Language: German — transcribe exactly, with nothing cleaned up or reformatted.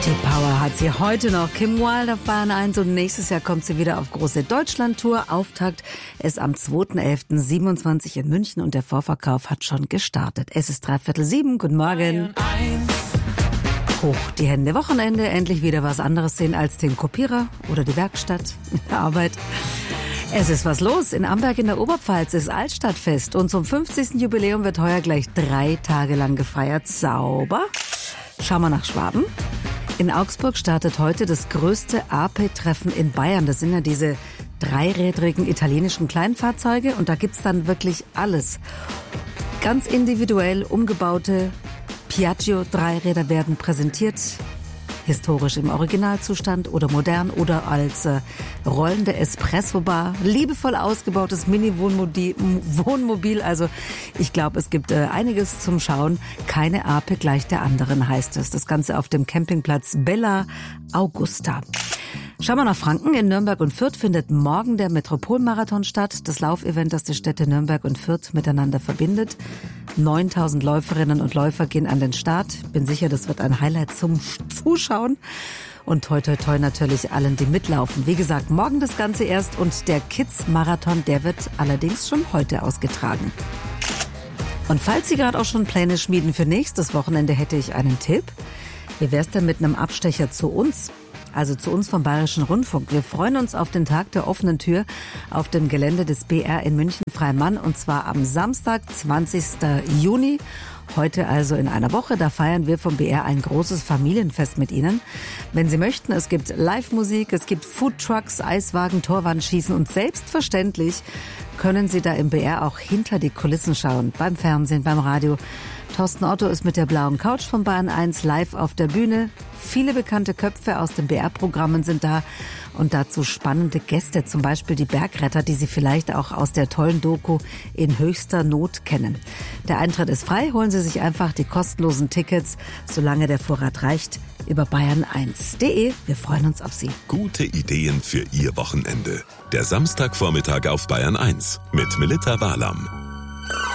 Die Power hat sie heute noch. Kim Wilde auf Bayern eins und nächstes Jahr kommt sie wieder auf große Deutschland-Tour. Auftakt ist am zweiter elfter siebenundzwanzig in München und der Vorverkauf hat schon gestartet. Es ist dreiviertel sieben. Guten Morgen. Hoch die Hände. Wochenende. Endlich wieder was anderes sehen als den Kopierer oder die Werkstatt in der Arbeit. Es ist was los. In Amberg in der Oberpfalz ist Altstadtfest und zum fünfzigsten Jubiläum wird heuer gleich drei Tage lang gefeiert. Sauber. Schauen wir nach Schwaben. In Augsburg startet heute das größte A P E-Treffen in Bayern. Das sind ja diese dreirädrigen italienischen Kleinfahrzeuge und da gibt's dann wirklich alles. Ganz individuell umgebaute Piaggio-Dreiräder werden präsentiert. Historisch im Originalzustand oder modern oder als äh, rollende Espresso-Bar. Liebevoll ausgebautes Mini-Wohnmobil. Also ich glaube, es gibt äh, einiges zum Schauen. Keine A P E gleich der anderen, heißt es. Das Ganze auf dem Campingplatz Bella Augusta. Schauen wir nach Franken. In Nürnberg und Fürth findet morgen der Metropolmarathon statt. Das Laufevent, das die Städte Nürnberg und Fürth miteinander verbindet. neuntausend Läuferinnen und Läufer gehen an den Start. Bin sicher, das wird ein Highlight zum Zuschauen. Und toi toi toi natürlich allen, die mitlaufen. Wie gesagt, morgen das Ganze erst und der Kids-Marathon, der wird allerdings schon heute ausgetragen. Und falls Sie gerade auch schon Pläne schmieden für nächstes Wochenende, hätte ich einen Tipp. Wie wär's denn mit einem Abstecher zu uns? Also zu uns vom Bayerischen Rundfunk. Wir freuen uns auf den Tag der offenen Tür auf dem Gelände des B R in München-Freimann und zwar am Samstag, zwanzigster Juni. Heute also in einer Woche, da feiern wir vom B R ein großes Familienfest mit Ihnen. Wenn Sie möchten, es gibt Live-Musik, es gibt Foodtrucks, Eiswagen, Torwandschießen und selbstverständlich können Sie da im B R auch hinter die Kulissen schauen, beim Fernsehen, beim Radio. Thorsten Otto ist mit der blauen Couch von Bayern eins live auf der Bühne. Viele bekannte Köpfe aus den B R-Programmen sind da und dazu spannende Gäste, zum Beispiel die Bergretter, die Sie vielleicht auch aus der tollen Doku In höchster Not kennen. Der Eintritt ist frei, holen Sie sich einfach die kostenlosen Tickets, solange der Vorrat reicht, über bayern eins punkt de. Wir freuen uns auf Sie. Gute Ideen für Ihr Wochenende. Der Samstagvormittag auf Bayern eins mit Melitta Barlaam.